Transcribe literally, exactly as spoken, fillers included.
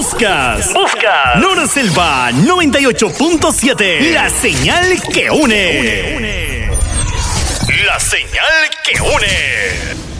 Buscas. Buscas. Norselva noventa y ocho punto siete. La señal que une. La señal que une.